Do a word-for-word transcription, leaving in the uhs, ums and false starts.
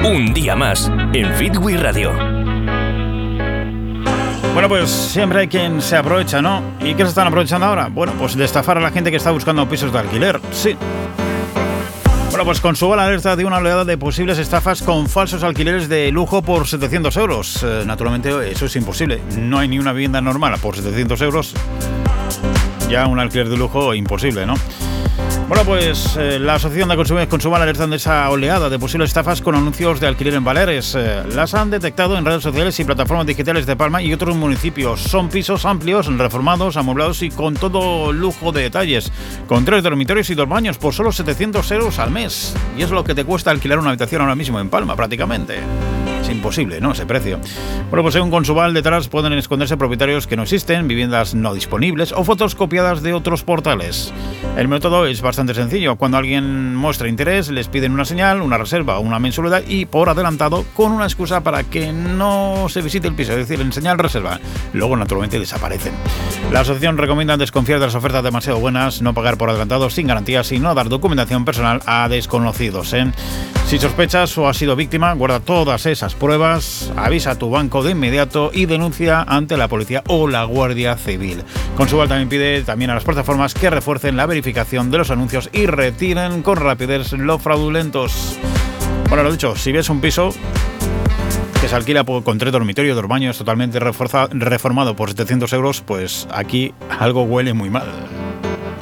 Un día más en Fitwi Radio. Bueno, pues siempre hay quien se aprovecha, ¿no? ¿Y qué se están aprovechando ahora? Bueno, pues de estafar a la gente que está buscando pisos de alquiler, sí. Bueno, pues Consuval alerta de una oleada de posibles estafas con falsos alquileres de lujo por setecientos euros. Eh, naturalmente eso es imposible. No hay ni una vivienda normal por setecientos euros. Ya un alquiler de lujo imposible, ¿no? Bueno, pues eh, la Asociación de Consumidores Consuval alertan de esa oleada de posibles estafas con anuncios de alquiler en Baleares. Eh, las han detectado en redes sociales y plataformas digitales de Palma y otros municipios. Son pisos amplios, reformados, amueblados y con todo lujo de detalles, con tres dormitorios y dos baños por solo setecientos euros al mes. Y es lo que te cuesta alquilar una habitación ahora mismo en Palma, prácticamente. Es imposible, ¿no? Ese precio. Bueno, pues según Consuval, detrás pueden esconderse propietarios que no existen, viviendas no disponibles o fotos copiadas de otros portales. El método es bastante sencillo. Cuando alguien muestra interés, les piden una señal, una reserva o una mensualidad y por adelantado con una excusa para que no se visite el piso, es decir, en señal reserva. Luego, naturalmente, desaparecen. La asociación recomienda desconfiar de las ofertas demasiado buenas, no pagar por adelantado sin garantías y no dar documentación personal a desconocidos, ¿eh? Si sospechas o has sido víctima, guarda todas esas pruebas, avisa a tu banco de inmediato y denuncia ante la policía o la Guardia Civil. Consuval también pide también a las plataformas que refuercen la verificación de los anuncios y retiren con rapidez los fraudulentos. Bueno, lo dicho, si ves un piso que se alquila con tres dormitorios, dos baños, totalmente reforzado, reformado por setecientos euros, pues aquí algo huele muy mal.